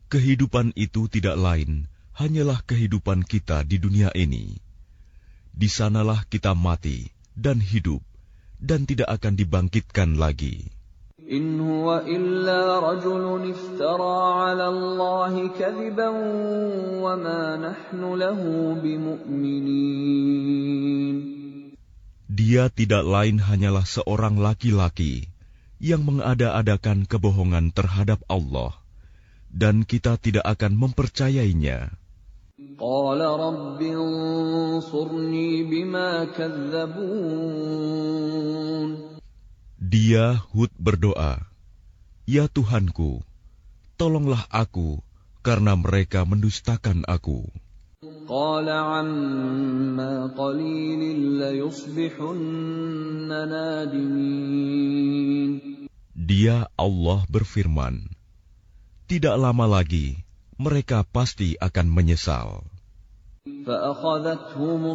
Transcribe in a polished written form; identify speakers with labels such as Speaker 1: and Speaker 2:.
Speaker 1: Kehidupan itu tidak lain hanyalah kehidupan kita di dunia ini. Di sanalah kita mati dan hidup, dan tidak akan dibangkitkan lagi.
Speaker 2: إن هو إلا رجل افترى على الله كذبا وما نحن له بمؤمنين.
Speaker 1: Dia tidak lain hanyalah seorang laki-laki yang mengada-adakan kebohongan terhadap Allah, dan kita tidak akan mempercayainya.
Speaker 2: قال رب انصرني بما كذبون.
Speaker 1: Dia Hud berdoa, "Ya Tuhanku, tolonglah aku karena mereka mendustakan aku."
Speaker 2: قال عما قليل ليصبحن نادمين. Dia
Speaker 1: Allah berfirman, "Tidak lama lagi mereka pasti akan menyesal."
Speaker 2: فأخذتهم